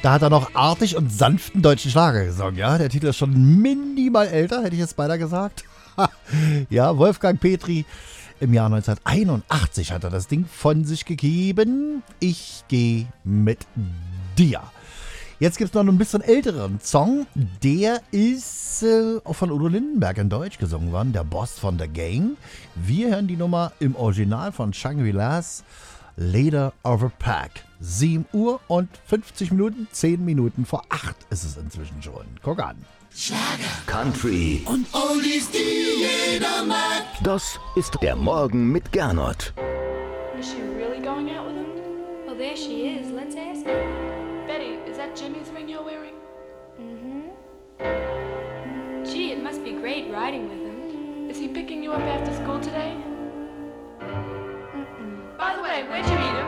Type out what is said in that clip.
Da hat er noch artig und sanften deutschen Schlager gesungen, ja. Der Titel ist schon minimal älter, hätte ich jetzt beinahe gesagt. Ja, Wolfgang Petri. Im Jahr 1981 hat er das Ding von sich gegeben. Ich gehe mit dir. Jetzt gibt es noch einen bisschen älteren Song. Der ist auch von Udo Lindenberg in Deutsch gesungen worden. Der Boss von der Gang. Wir hören die Nummer im Original von Shangri-Las. Leader of a Pack. 7 Uhr und 50 Minuten, 10 Minuten vor 8 ist es inzwischen schon. Guck an. Schlager, Country und Oldies, die jeder mag. Das ist der Morgen mit Gernot. Is she really going out with him? Well, there she is. Let's ask her. Betty, is that Jimmy's ring you're wearing? Gee, it must be great riding with him. Is he picking you up after school today? By the way, where'd you meet him?